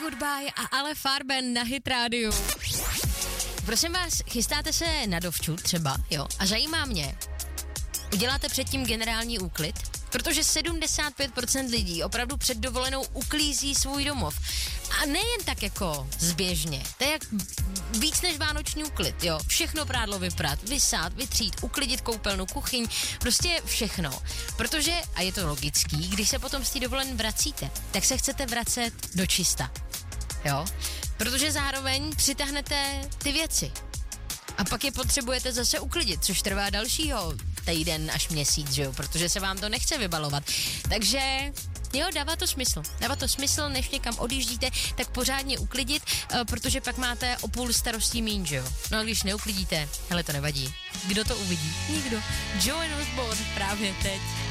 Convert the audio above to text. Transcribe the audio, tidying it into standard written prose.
Goodbye a Ale Farben na Hit Radio. Prosím vás, chystáte se na dovču třeba, jo? A zajímá mě, uděláte předtím generální úklid? Protože 75% lidí opravdu před dovolenou uklízí svůj domov. A nejen tak jako zběžně. To je jak víc než vánoční úklid, jo. Všechno prádlo vyprat, vysát, vytřít, uklidit koupelnu, kuchyň, prostě všechno. Protože, a je to logický, když se potom z té dovolen vracíte, tak se chcete vracet do čista, jo. Protože zároveň přitáhnete ty věci. A pak je potřebujete zase uklidit, což trvá dalšího týden až měsíc, že jo, protože se vám to nechce vybalovat. Takže jo, dává to smysl. Dává to smysl, než někam odjíždíte, tak pořádně uklidit, protože pak máte o půl starostí míň, že jo. No a když neuklidíte, hele, to nevadí. Kdo to uvidí? Nikdo. Joan Osborne právě teď.